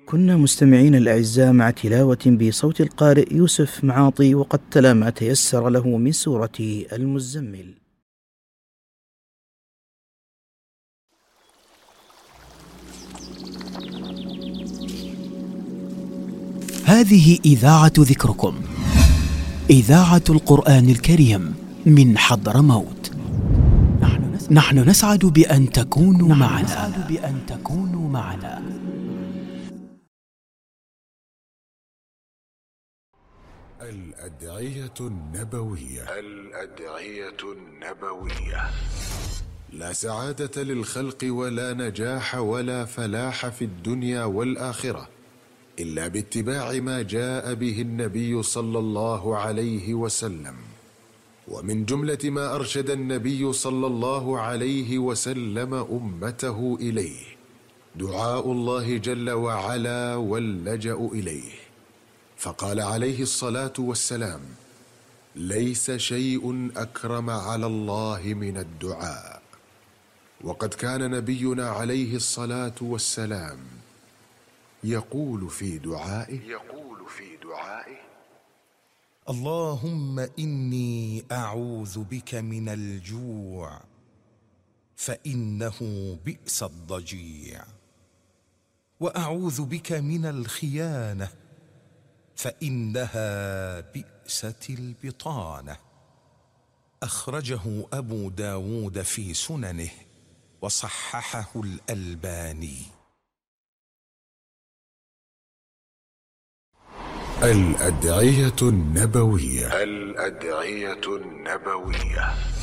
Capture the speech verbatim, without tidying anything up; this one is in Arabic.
كنا مستمعين الأعزاء مع تلاوة بصوت القارئ يوسف معاطي، وقد تلا ما تيسر له من سورة المزمل. هذه إذاعة ذكركم، إذاعة القرآن الكريم من حضرموت. نحن نسعد بأن تكونوا معنا. نسعد بأن تكونوا معنا. الأدعية النبوية. الأدعية النبوية. لا سعادة للخلق ولا نجاح ولا فلاح في الدنيا والآخرة إلا باتباع ما جاء به النبي صلى الله عليه وسلم. ومن جملة ما أرشد النبي صلى الله عليه وسلم أمته إليه دعاء الله جل وعلا واللجأ إليه، فقال عليه الصلاة والسلام: ليس شيء أكرم على الله من الدعاء. وقد كان نبينا عليه الصلاة والسلام يقول في دعائه يقول في دعائه اللهم إني أعوذ بك من الجوع فإنه بئس الضجيع، وأعوذ بك من الخيانة فإنها بئست البطانة. أخرجه أبو داود في سننه وصححه الألباني. الأدعية النبوية. الأدعية النبوية.